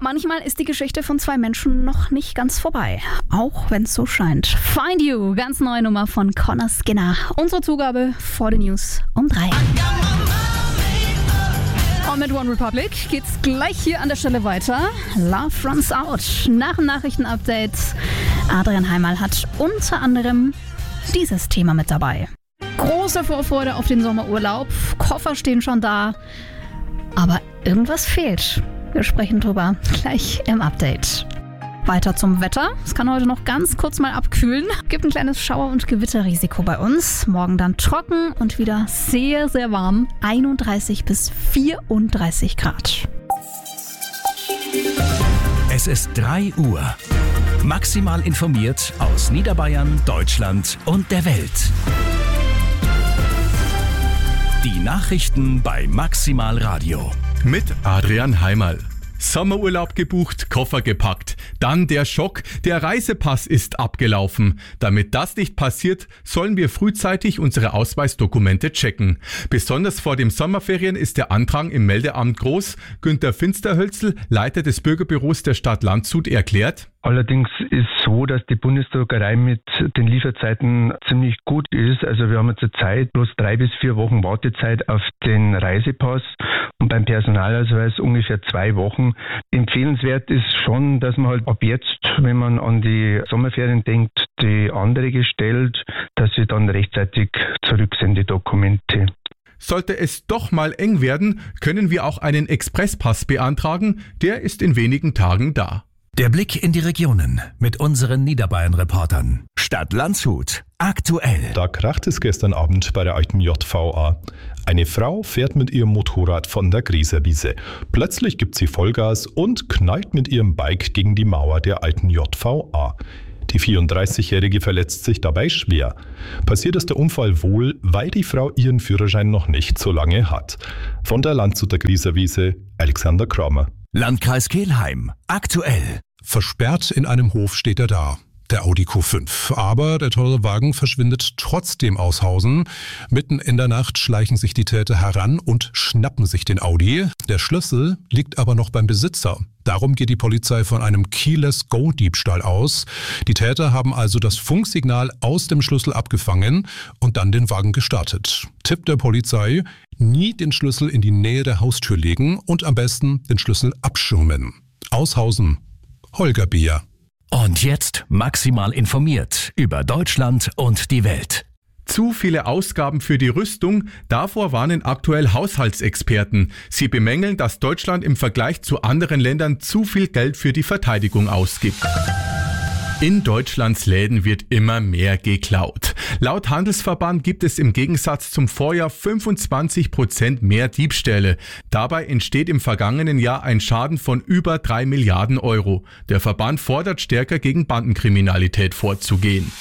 manchmal ist die Geschichte von zwei Menschen noch nicht ganz vorbei, auch wenn es so scheint. Find You, ganz neue Nummer von Conor Skinner. Unsere Zugabe vor den News um 3. Und mit One Republic geht's gleich hier an der Stelle weiter. Love Runs Out. Nach dem Nachrichtenupdate. Adrian Heimal hat unter anderem dieses Thema mit dabei. Große Vorfreude auf den Sommerurlaub. Koffer stehen schon da. Aber irgendwas fehlt. Wir sprechen drüber gleich im Update. Weiter zum Wetter. Es kann heute noch ganz kurz mal abkühlen. Gibt ein kleines Schauer- und Gewitterrisiko bei uns. Morgen dann trocken und wieder sehr, sehr warm. 31 bis 34 Grad. Es ist 3 Uhr. Maximal informiert aus Niederbayern, Deutschland und der Welt. Die Nachrichten bei Maximal Radio. Mit Adrian Heimal. Sommerurlaub gebucht, Koffer gepackt. Dann der Schock, der Reisepass ist abgelaufen. Damit das nicht passiert, sollen wir frühzeitig unsere Ausweisdokumente checken. Besonders vor den Sommerferien ist der Andrang im Meldeamt groß. Günter Finsterhölzl, Leiter des Bürgerbüros der Stadt Landshut, erklärt: Allerdings ist so, dass die Bundesdruckerei mit den Lieferzeiten ziemlich gut ist. Also wir haben jetzt zurzeit bloß 3 bis 4 Wochen Wartezeit auf den Reisepass und beim Personalausweis ungefähr 2 Wochen. Empfehlenswert ist schon, dass man halt ab jetzt, wenn man an die Sommerferien denkt, die Anträge stellt, dass sie dann rechtzeitig zurück sind, die Dokumente. Sollte es doch mal eng werden, können wir auch einen Expresspass beantragen. Der ist in wenigen Tagen da. Der Blick in die Regionen mit unseren Niederbayern-Reportern. Stadt Landshut. Aktuell. Da kracht es gestern Abend bei der alten JVA. Eine Frau fährt mit ihrem Motorrad von der Grieserwiese. Plötzlich gibt sie Vollgas und knallt mit ihrem Bike gegen die Mauer der alten JVA. Die 34-Jährige verletzt sich dabei schwer. Passiert ist der Unfall wohl, weil die Frau ihren Führerschein noch nicht so lange hat. Von der Landshuter Grieserwiese, Alexander Kramer. Landkreis Kelheim. Aktuell. Versperrt in einem Hof steht er da, der Audi Q5. Aber der teure Wagen verschwindet trotzdem aus Hausen. Mitten in der Nacht schleichen sich die Täter heran und schnappen sich den Audi. Der Schlüssel liegt aber noch beim Besitzer. Darum geht die Polizei von einem Keyless-Go-Diebstahl aus. Die Täter haben also das Funksignal aus dem Schlüssel abgefangen und dann den Wagen gestartet. Tipp der Polizei: nie den Schlüssel in die Nähe der Haustür legen und am besten den Schlüssel abschirmen. Aus Hausen, Holger Beer. Und jetzt maximal informiert über Deutschland und die Welt. Zu viele Ausgaben für die Rüstung, davor warnen aktuell Haushaltsexperten. Sie bemängeln, dass Deutschland im Vergleich zu anderen Ländern zu viel Geld für die Verteidigung ausgibt. In Deutschlands Läden wird immer mehr geklaut. Laut Handelsverband gibt es im Gegensatz zum Vorjahr 25% mehr Diebstähle. Dabei entsteht im vergangenen Jahr ein Schaden von über 3 Milliarden Euro. Der Verband fordert stärker gegen Bandenkriminalität vorzugehen.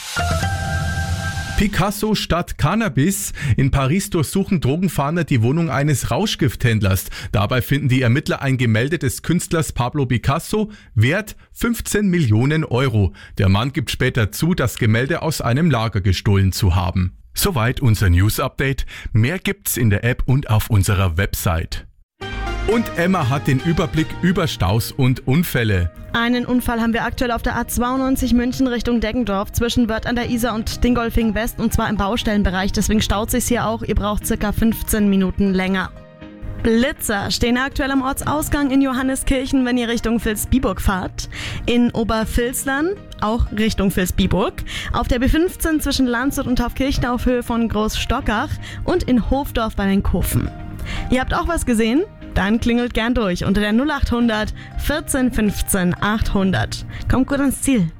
Picasso statt Cannabis. In Paris durchsuchen Drogenfahnder die Wohnung eines Rauschgifthändlers. Dabei finden die Ermittler ein Gemälde des Künstlers Pablo Picasso, wert 15 Millionen Euro. Der Mann gibt später zu, das Gemälde aus einem Lager gestohlen zu haben. Soweit unser News-Update. Mehr gibt's in der App und auf unserer Website. Und Emma hat den Überblick über Staus und Unfälle. Einen Unfall haben wir aktuell auf der A92 München Richtung Deggendorf zwischen Wörth an der Isar und Dingolfing West, und zwar im Baustellenbereich. Deswegen staut sich's hier auch. Ihr braucht circa 15 Minuten länger. Blitzer stehen aktuell am Ortsausgang in Johanneskirchen, wenn ihr Richtung Vilsbiburg fahrt. In Obervilslern auch Richtung Vilsbiburg. Auf der B15 zwischen Landshut und Taufkirchen auf Höhe von Großstockach und in Hofdorf bei den Kofen. Ihr habt auch was gesehen? Dann klingelt gern durch unter der 0800 14 15 800. Kommt gut ans Ziel.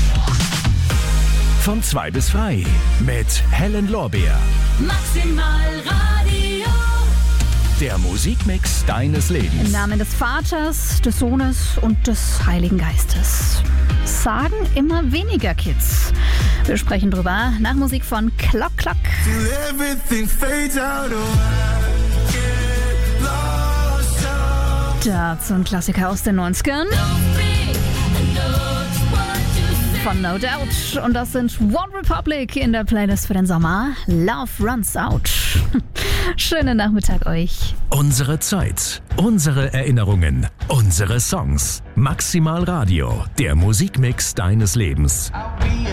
Von 2 bis 3 mit Helen Lorbeer. Maximal Radio. Der Musikmix deines Lebens. Im Namen des Vaters, des Sohnes und des Heiligen Geistes. Sagen immer weniger Kids. Wir sprechen drüber nach Musik von Clock Clock. Dazu ein Klassiker aus den 90ern. von No Doubt. Und das sind One Republic in der Playlist für den Sommer. Love Runs Out. Schönen Nachmittag euch. Unsere Zeit, unsere Erinnerungen, unsere Songs. Maximal Radio, der Musikmix deines Lebens.